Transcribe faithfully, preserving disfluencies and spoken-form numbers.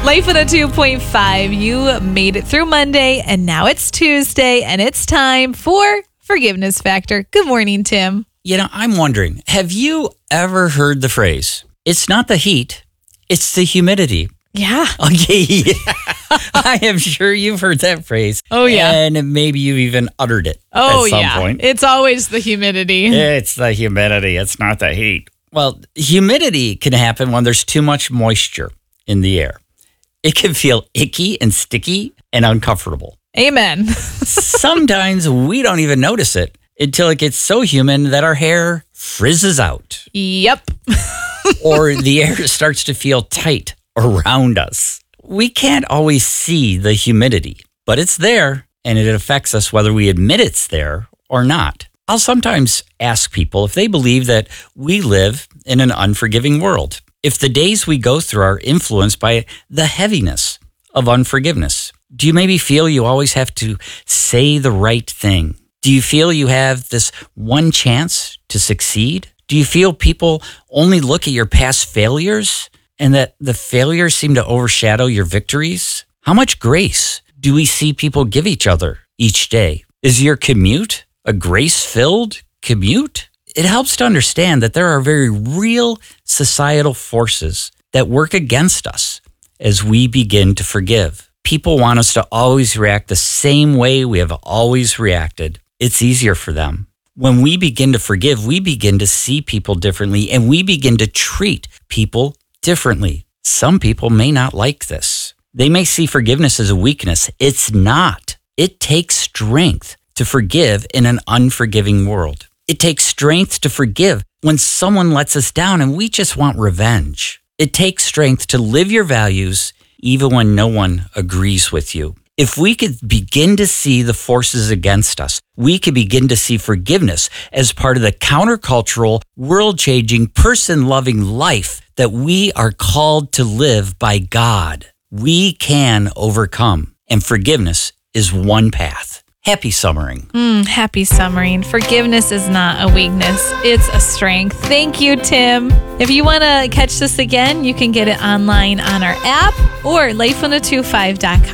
Life in a two point five. You made it through Monday, and now it's Tuesday, and it's time for Forgiveness Factor. Good morning, Tim. You know, I'm wondering, have you ever heard the phrase, it's not the heat, it's the humidity? Yeah. Okay. I am sure you've heard that phrase. Oh, yeah. And maybe you even uttered it oh, at some yeah. point. It's always the humidity. It's the humidity. It's not the heat. Well, humidity can happen when there's too much moisture in the air. It can feel icky and sticky and uncomfortable. Amen. Sometimes we don't even notice it until it gets so humid that our hair frizzes out. Yep. Or the air starts to feel tight around us. We can't always see the humidity, but it's there and it affects us whether we admit it's there or not. I'll sometimes ask people if they believe that we live in an unforgiving world, if the days we go through are influenced by the heaviness of unforgiveness. Do you maybe feel you always have to say the right thing? Do you feel you have this one chance to succeed? Do you feel people only look at your past failures and that the failures seem to overshadow your victories? How much grace do we see people give each other each day? Is your commute a grace-filled commute? It helps to understand that there are very real societal forces that work against us as we begin to forgive. People want us to always react the same way we have always reacted. It's easier for them. When we begin to forgive, we begin to see people differently and we begin to treat people differently. Some people may not like this. They may see forgiveness as a weakness. It's not. It takes strength to forgive in an unforgiving world. It takes strength to forgive when someone lets us down and we just want revenge. It takes strength to live your values even when no one agrees with you. If we could begin to see the forces against us, we could begin to see forgiveness as part of the countercultural, world-changing, person-loving life that we are called to live by God. We can overcome, and forgiveness is one path. Happy summering. Mm, happy summering. Forgiveness is not a weakness. It's a strength. Thank you, Tim. If you want to catch this again, you can get it online on our app or life one oh two five dot com.